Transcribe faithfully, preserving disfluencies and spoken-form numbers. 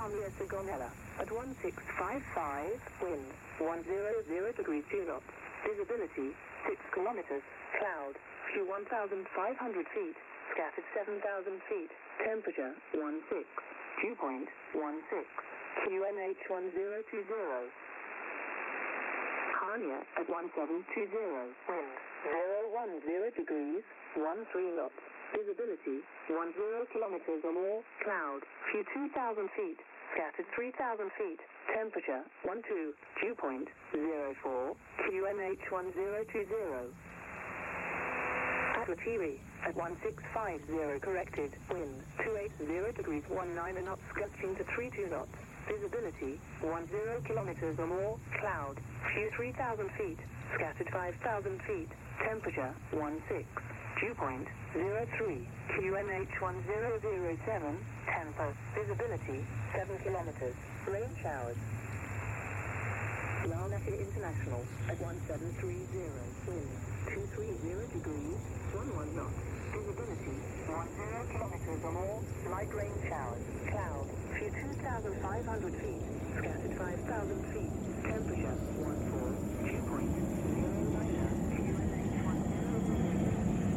Columbia Sigonella. At one six five five, wind, one hundred degrees two knots. Visibility, six kilometers. Cloud, view one thousand five hundred feet. Scattered seven thousand feet. Temperature, one six. Dew point, one six. Q N H one zero two zero. Hania at one seven two zero. Wind, zero one zero degrees, one three knots. Visibility, one zero kilometers or more. Cloud, view two thousand feet. Scattered three thousand feet. Temperature, one two. Dew point, zero four. Q N H one zero two zero. Atlantiri at one six five zero corrected. Wind, two eighty degrees one nine knots gusting to three two knots. Visibility, one zero kilometers or more. Cloud, view three thousand feet. Scattered five thousand feet. Temperature, one six. Dew point, zero three. Q N H one zero zero seven. Tempo. Visibility, seven kilometers. Rain showers. Larnaca International at one seven three zero. Wind, two three zero degrees, one one knots. Visibility, one zero kilometers or more. Light rain showers. Cloud, view two thousand five hundred feet. Scattered five thousand feet. Temperature, one